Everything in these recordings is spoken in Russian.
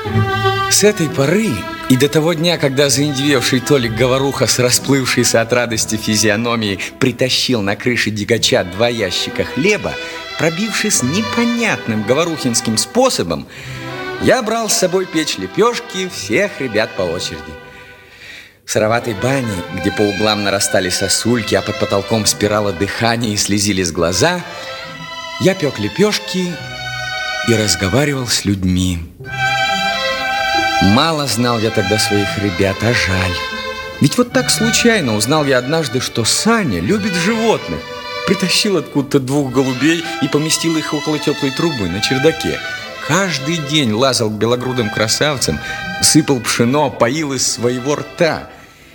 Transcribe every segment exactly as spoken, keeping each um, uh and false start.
С этой поры и до того дня, когда заиндевевший Толик Говоруха с расплывшейся от радости физиономией притащил на крыше дигача два ящика хлеба, пробившись непонятным говорухинским способом, я брал с собой печь лепешки всех ребят по очереди. В сыроватой бане, где по углам нарастали сосульки, а под потолком спирало дыхание и слезились глаза, я пек лепешки и разговаривал с людьми. Мало знал я тогда своих ребят, а жаль. Ведь вот так случайно узнал я однажды, что Саня любит животных. Притащил откуда-то двух голубей и поместил их около теплой трубы на чердаке. Каждый день лазал к белогрудым красавцам, сыпал пшено, поил из своего рта.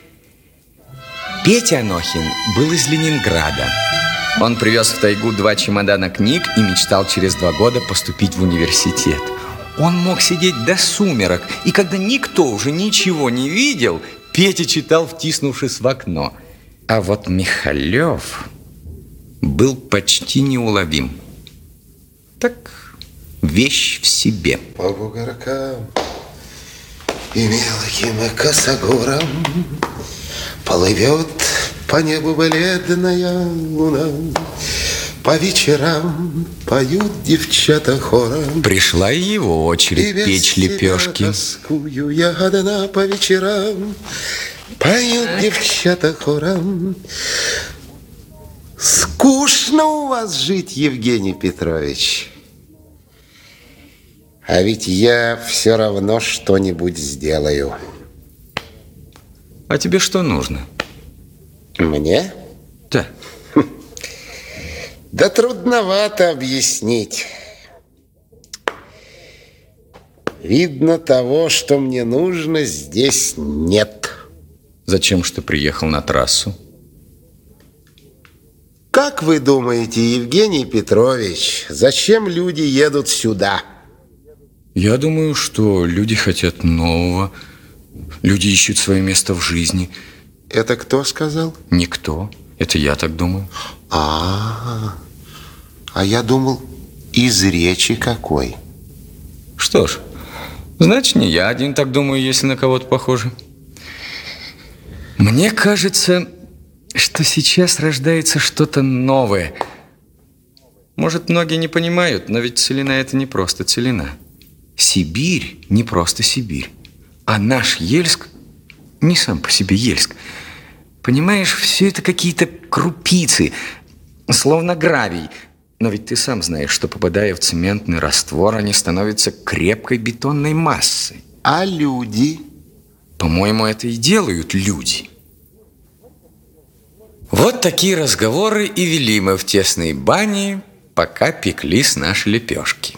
Петя Анохин был из Ленинграда. Он привез в тайгу два чемодана книг и мечтал через два года поступить в университет. Он мог сидеть до сумерок, и когда никто уже ничего не видел, Петя читал, втиснувшись в окно. А вот Михалев был почти неуловим. Так, вещь в себе. По бугоркам и мелким косогорам плывет по небу бледная луна. По вечерам поют девчата хором. Пришла и его очередь печь лепешки. Тоскую я одна по вечерам. Поют девчата хором. Скучно у вас жить, Евгений Петрович. А ведь я все равно что-нибудь сделаю. А тебе что нужно? Мне? Да. Да трудновато объяснить. Видно, того, что мне нужно, здесь нет. Зачем ж ты приехал на трассу? Как вы думаете, Евгений Петрович, зачем люди едут сюда? Я думаю, что люди хотят нового. Люди ищут свое место в жизни. Это кто сказал? Никто. Это я так думаю. А, а я думал, из речи какой. Что ж, значит, не я один так думаю, если на кого-то похоже. Мне кажется, что сейчас рождается что-то новое. Может, многие не понимают, но ведь целина – это не просто целина. Сибирь не просто Сибирь, а наш Ельск не сам по себе Ельск. Понимаешь, все это какие-то крупицы, словно гравий. Но ведь ты сам знаешь, что, попадая в цементный раствор, они становятся крепкой бетонной массой. А люди? По-моему, это и делают люди. Вот такие разговоры и вели мы в тесной бане, пока пеклись наши лепешки.